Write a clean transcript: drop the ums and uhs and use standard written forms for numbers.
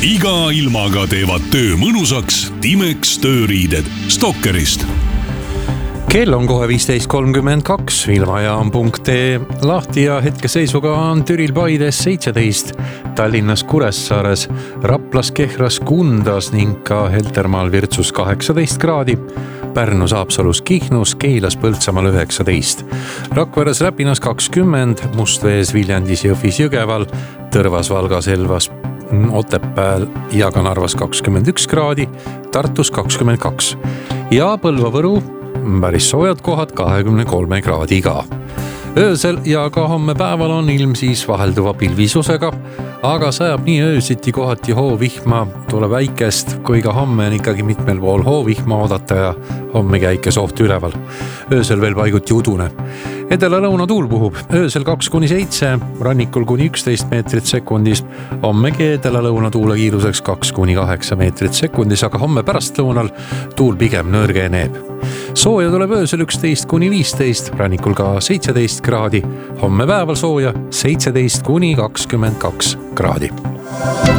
iga ilmaga teevad töö mõnusaks Timex tööriided Stalkerist. Kell on kohe 15.32, ilmajaam.ee lahti ja hetkeseisuga on Türil Paides 17, Tallinnas Kuressaares, Raplas, Kehras, Kundas ning ka Heltermaal Virtsus 18 kraadi, Pärnus, Haapsalus, Kihnus, Keilas, Põltsamaal 19, Rakveres, Räpinas 20, Mustvees, Viljandis, Jõhvis, Jõgeval, Tõrvas, Valgas, Elvas, Otepääl ja ka Narvas 21 kraadi, Tartus 22 ja Põlva, Võru päris soojad kohad 23 kraadiga. Öösel ja ka homme päeval on ilm siis vahelduva pilvisusega, aga sajab nii öösiti kohati hoovihma, tuleb väikest, kui ka homme on ikkagi mitmel pool hoovihma oodata ja hommegi äikesoht üleval. Öösel veel paiguti udune. Edela-lõuna tuul puhub öösel 2-7, rannikul kuni 11 meetrit sekundis, hommegi edela-lõuna tuule kiiruseks 2-8 meetrit sekundis, aga homme pärastlõunal tuul pigem nõrgeneb. Sooja tuleb öösel 11-15, rannikul ka 17 kraadi, homme päeval sooja 17-22 kraadi.